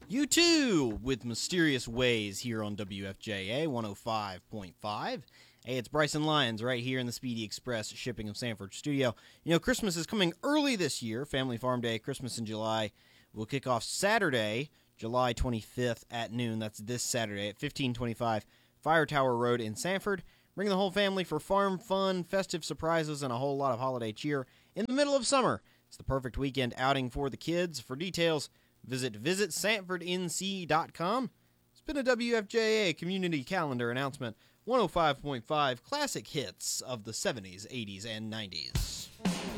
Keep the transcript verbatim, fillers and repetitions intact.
You too, with Mysterious Ways here on W F J A one oh five point five. Hey, it's Bryson Lyons right here in the Speedy Express Shipping of Sanford studio. You know, Christmas is coming early this year. Family Farm Day, Christmas in July, will kick off Saturday, July twenty-fifth at noon. That's this Saturday at fifteen twenty-five Fire Tower Road in Sanford. Bring the whole family for farm fun, festive surprises, and a whole lot of holiday cheer in the middle of summer. It's the perfect weekend outing for the kids. For details, visit visit sanford n c dot com. It's been a W F J A community calendar announcement. one oh five point five classic hits of the seventies, eighties, and nineties.